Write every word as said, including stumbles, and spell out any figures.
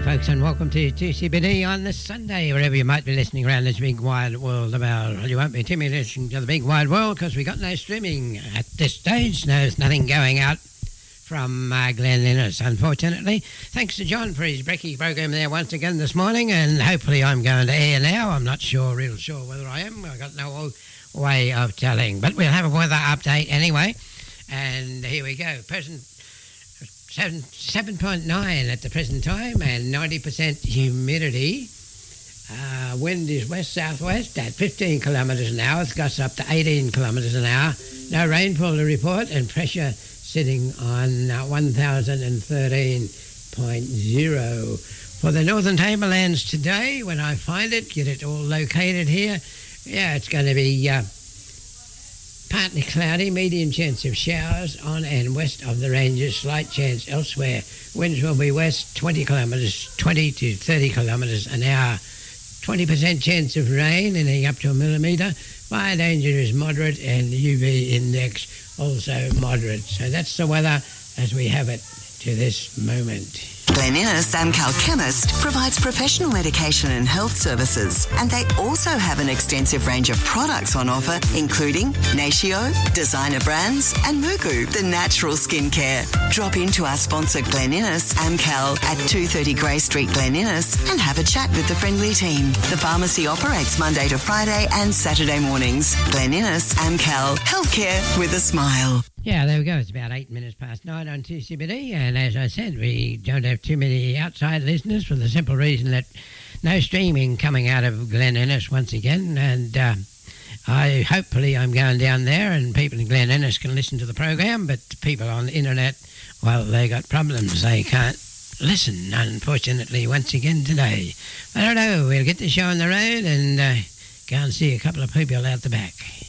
folks, and welcome to two C B D on this Sunday, wherever you might be listening around this big wide world of ours. Well, you won't be Timmy listening to the big wide world because we got no streaming at this stage. There's nothing going out from uh, Glen Innes, unfortunately. Thanks to John for his brekkie program there once again this morning, and hopefully I'm going to air now. I'm not sure, real sure whether I am. I've got no way of telling, but we'll have a weather update anyway. And here we go. Present seven seven point nine at the present time, and ninety percent humidity. Uh, wind is west southwest at fifteen kilometres an hour. It's gusts up to eighteen kilometres an hour. No rainfall to report, and pressure sitting on uh, one thousand thirteen point zero. For the Northern Tablelands today, when I find it, get it all located here. Yeah, it's going to be uh, partly cloudy, medium chance of showers on and west of the ranges, slight chance elsewhere. Winds will be west twenty kilometres, twenty to thirty kilometres an hour. twenty percent chance of rain, anything up to a millimetre. Fire danger is moderate, and the U V index also moderate. So that's the weather as we have it to this moment. Glen Innes Amcal Chemist provides professional medication and health services, and they also have an extensive range of products on offer, including Natio, designer brands, and Mugu, the natural skincare. Drop into our sponsor Glen Innes Amcal at two thirty Grey Street, Glen Innes, and have a chat with the friendly team. The pharmacy operates Monday to Friday and Saturday mornings. Glen Innes Amcal, healthcare with a smile. Yeah, there we go. It's about eight minutes past nine on two C B D, and as I said, we don't have too many outside listeners for the simple reason that no streaming coming out of Glen Innes once again, and uh, I hopefully I'm going down there and people in Glen Innes can listen to the program, but people on the internet, well, they got problems. They can't listen, unfortunately, once again today. I don't know. We'll get the show on the road and uh, go and see a couple of people out the back.